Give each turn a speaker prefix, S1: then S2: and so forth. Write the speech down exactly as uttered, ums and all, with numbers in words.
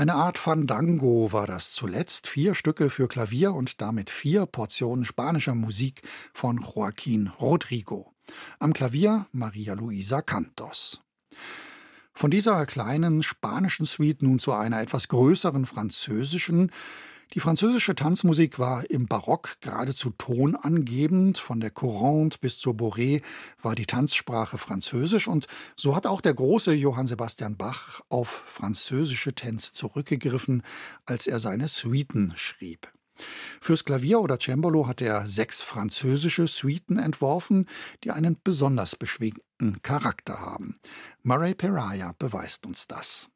S1: Eine Art Fandango war das zuletzt, vier Stücke für Klavier und damit vier Portionen spanischer Musik von Joaquín Rodrigo. Am Klavier María Luisa Cantos. Von dieser kleinen spanischen Suite nun zu einer etwas größeren französischen. Die französische Tanzmusik war im Barock geradezu tonangebend. Von der Courante bis zur Bourrée war die Tanzsprache Französisch, und so hat auch der große Johann Sebastian Bach auf französische Tänze zurückgegriffen, als er seine Suiten schrieb. Fürs Klavier oder Cembalo hat er sechs französische Suiten entworfen, die einen besonders beschwingten Charakter haben. Murray Peraya beweist uns das.